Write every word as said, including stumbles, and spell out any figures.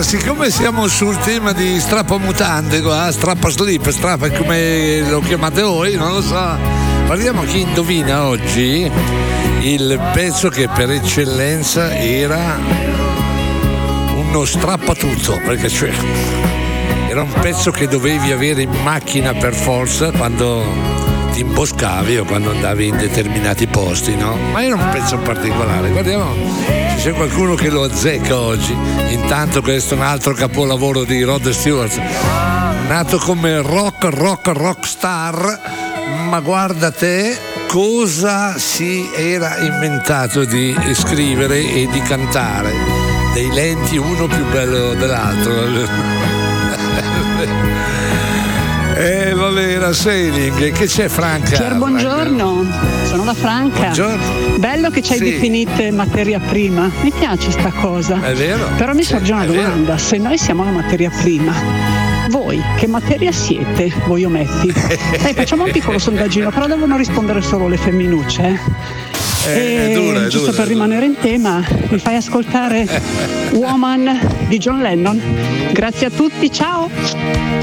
siccome siamo sul tema di strappamutande qua, strappa slip, strappa come lo chiamate voi, non lo so. Parliamo chi indovina oggi il pezzo che per eccellenza era uno strappatutto, perché cioè era un pezzo che dovevi avere in macchina per forza quando ti imboscavi o quando andavi in determinati posti, no? Ma era un pezzo particolare. Guardiamo se c'è qualcuno che lo azzecca oggi. Intanto questo è un altro capolavoro di Rod Stewart, nato come rock rock rock star, ma guarda te cosa si era inventato di scrivere e di cantare, dei lenti uno più bello dell'altro. Eh vabbè, era Sailing. Che c'è, Franca? Pier, buongiorno, sono la Franca. Buongiorno. Bello che ci hai sì. definite materia prima, mi piace sta cosa. È vero. Però mi sì, sorge una domanda, vero. se noi siamo la materia prima, voi che materia siete, voi ometti? Dai, facciamo un piccolo sondaggino, però devono rispondere solo le femminucce. Eh? È, e è dura, è giusto dura, per rimanere in tema, mi fai ascoltare Woman di John Lennon. Grazie a tutti, ciao.